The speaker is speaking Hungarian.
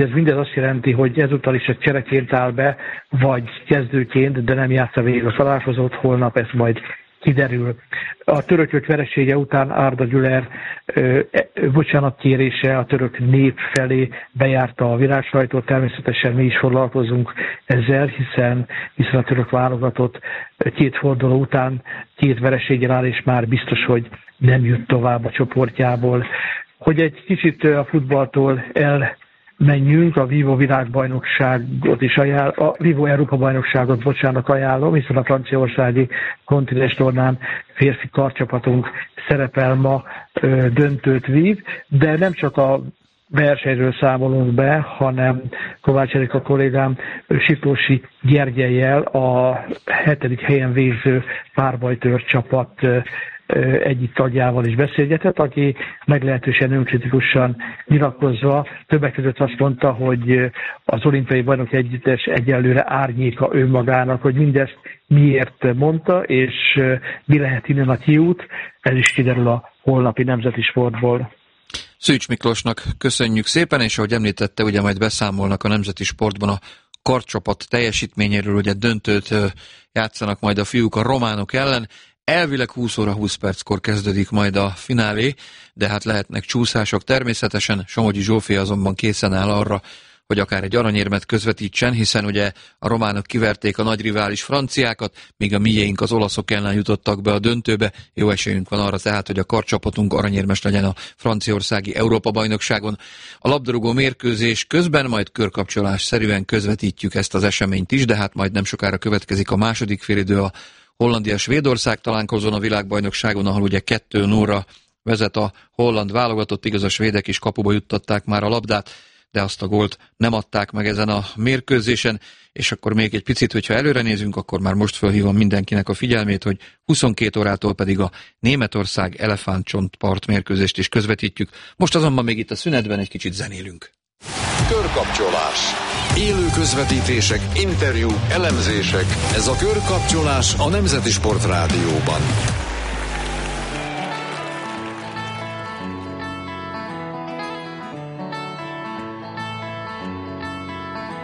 Ez mindez azt jelenti, hogy ezúttal is egy csereként áll be, vagy kezdőként, de nem játsza végig a találkozót, holnap ez majd kiderül. A törökök veresége után Arda Güler bocsánatkérése a török nép felé bejárta a világsajtót. Természetesen mi is foglalkozunk ezzel, hiszen a török válogatott 2 forduló után 2 vereséggel áll, és már biztos, hogy nem jut tovább a csoportjából. Hogy egy kicsit a futballtól menjünk, a Vivo világbajnokságot is a Vivo Európa bajnokságot, ajánlom, hiszen a franciaországi kontinens tornán férfi karcsapatunk szerepel ma, döntőt vív, de nem csak a versenyről számolunk be, hanem Kovács Erika kollégám Siklósi Gyergelyel a 7. helyen végző párbajtőr csapat egyik tagjával is beszélgetett, aki meglehetősen önkritikusan nyilatkozva többek között azt mondta, hogy az olimpiai bajnok együttes egyelőre árnyéka önmagának, hogy mindezt miért mondta, és mi lehet innen a kiút, ez is kiderül a holnapi Nemzeti Sportból. Szűcs Miklósnak köszönjük szépen, és ahogy említette, ugye majd beszámolnak a Nemzeti Sportban a karcsapat teljesítményéről, ugye döntőt játszanak majd a fiúk a románok ellen. Elvileg 20 óra 20 perckor kezdődik majd a finálé, de hát lehetnek csúszások természetesen. Somogyi Zsófi azonban készen áll arra, hogy akár egy aranyérmet közvetítsen, hiszen ugye a románok kiverték a nagy rivális franciákat, míg a miénk az olaszok ellen jutottak be a döntőbe. Jó esélyünk van arra tehát, hogy a karcsapatunk aranyérmes legyen a franciaországi Európa-bajnokságon. A labdarúgó mérkőzés közben majd körkapcsolásszerűen közvetítjük ezt az eseményt is, de hát majd nem sokára következik a második félidő a Hollandia-Svédország találkozón a világbajnokságon, ahol ugye 2-0-ra vezet a holland válogatott, igaz a svédek is kapuba juttatták már a labdát, de azt a gólt nem adták meg ezen a mérkőzésen, és akkor még egy picit, hogyha előre nézünk, akkor már most felhívom mindenkinek a figyelmét, hogy 22 órától pedig a Németország elefántcsontpart mérkőzést is közvetítjük. Most azonban még itt a szünetben egy kicsit zenélünk. Körkapcsolás. Élő közvetítések, interjúk, elemzések. Ez a Körkapcsolás a Nemzeti Sport Rádióban.